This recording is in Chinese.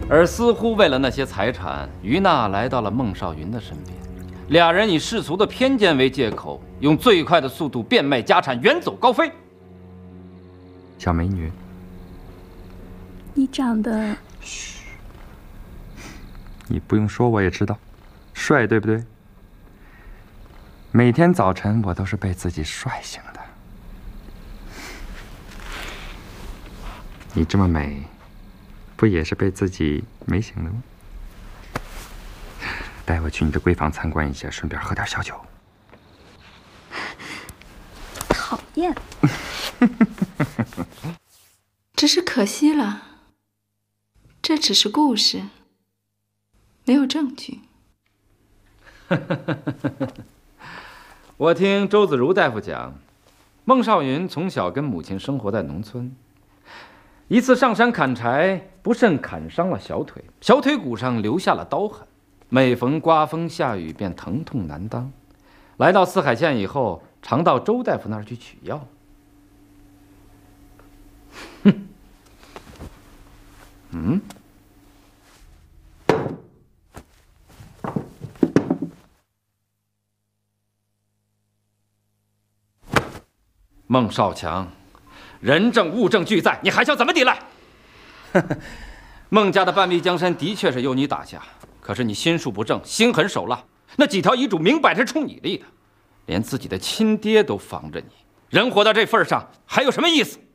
而似乎为了那些财产，于娜来到了孟少云的身边。俩人以世俗的偏见为借口，用最快的速度变卖家产，远走高飞。 小美女， 你长得…… 嘘，你不用说我也知道，帅对不对？每天早晨我都是被自己帅醒的。你这么美，不也是被自己美醒的吗？带我去你的闺房参观一下，顺便喝点小酒。 讨厌。 只是可惜了，这只是故事，没有证据。 我听周子如大夫讲，孟少云从小跟母亲生活在农村，一次上山砍柴，不慎砍伤了小腿，小腿骨上留下了刀痕，每逢刮风下雨便疼痛难当。来到四海县以后，常到周大夫那儿去取药。哼，嗯。孟少强，人证物证俱在，你还想怎么抵赖？孟家的半壁江山的确是由你打下，可是你心术不正，心狠手辣，那几条遗嘱明摆着冲你立的，连自己的亲爹都防着你，人活到这份上，还有什么意思？